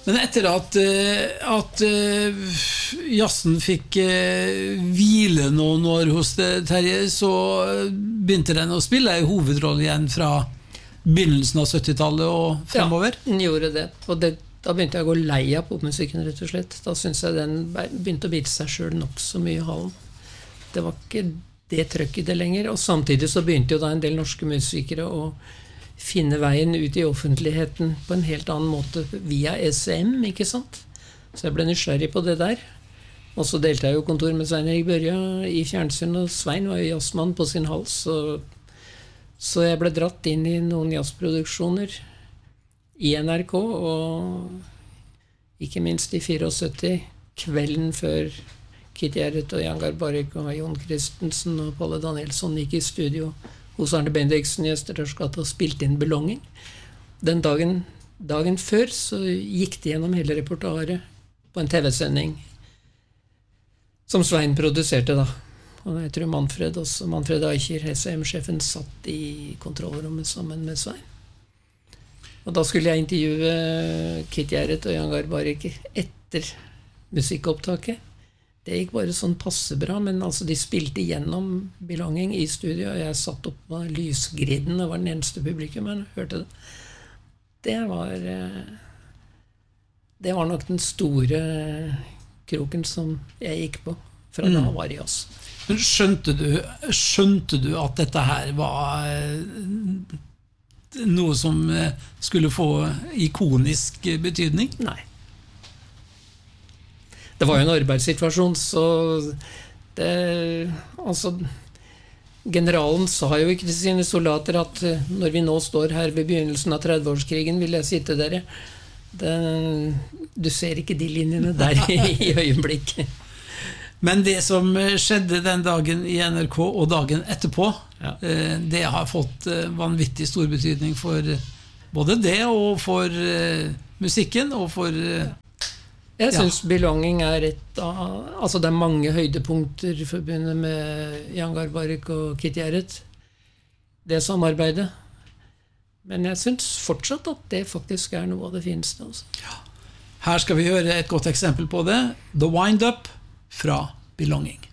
Men etter at jazzen fikk hvile noen år hos Terje, så begynte den å spille en hovedrolle igjen fra begynnelsen av 70-tallet og fremover. Ja, den gjorde det. Og da begynte jeg å gå lei av popmusikken, rett og slett. Da synes jeg den begynte å bite seg selv nok så mye i halen. Det var ikke det trøkk i det lenger. Og samtidig så begynte jo da en del norske musikere å finne veien ut i offentligheten på en helt annen måte via SM, ikke sant? Så jeg ble nysgjerrig på det der. Og så delte jeg jo kontor med Svein Erik Børja i fjernsyn, og Svein var jo jazzmann på sin hals, så jeg ble dratt inn i noen jazzproduksjoner i NRK, og ikke minst i 74, kvelden før Kitty Jarrett og Jan Garbarek og Jon Christensen og Palle Danielsson gikk i studio hos Arne Bendiksen i Østerdagsgata og spilte inn Belonging. Den dagen før så gikk de gjennom hele repertoaret på en TV-sending som Svein produserte da. Og jeg tror Manfred Eicher, SM-sjefen, satt i kontrollrommet sammen med Svein. Og da skulle jeg intervjue Kitty Jarrett og Jan Garbarek etter musikkopptaket. Det gikk bare sånn passe bra, men altså de spilte gjennom Belonging i studio, og jeg satt opp på lysgriden og var den eneste publikummeren, hørte det. Det var nok den store kroken som jeg gikk på fra da var i oss. Men skjønte du at dette her var noe som skulle få ikonisk betydning? Nei. Det var jo en arbeidssituasjon, så generalen sa jo ikke til sine soldater at når vi nå står her ved begynnelsen av 30-årskrigen, vil jeg si til dere, du ser ikke de linjene der i øyeblikket. Men det som skjedde den dagen i NRK og dagen etterpå, det har fått vanvittig stor betydning for både det og for musikken og for jeg synes Belonging det er mange høydepunkter forbundet med Jan Garbarek og Kitty Jarrett, det samarbeidet. Men jeg synes fortsatt at det faktisk noe av det fineste. Altså. Ja. Her skal vi høre et godt eksempel på det. The Wind Up fra Belonging.